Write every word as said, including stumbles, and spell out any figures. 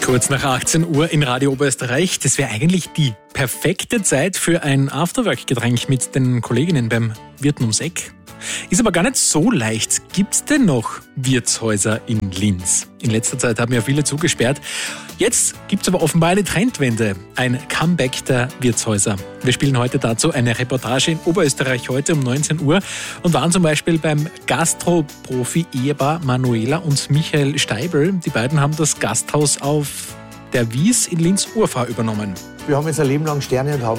Kurz nach achtzehn Uhr in Radio Oberösterreich. Das wäre eigentlich die perfekte Zeit für ein Afterwork-Getränk mit den Kolleginnen beim Wirten ums Eck. Ist aber gar nicht so leicht. Gibt's denn noch Wirtshäuser in Linz? In letzter Zeit haben ja viele zugesperrt. Jetzt gibt's aber offenbar eine Trendwende, ein Comeback der Wirtshäuser. Wir spielen heute dazu eine Reportage in Oberösterreich heute um neunzehn Uhr und waren zum Beispiel beim Gastro-Profi-Ehepaar Manuela und Michael Steibel. Die beiden haben das Gasthaus auf der Wies in Linz-Urfahr übernommen. Wir haben jetzt ein Leben lang Sterne und haben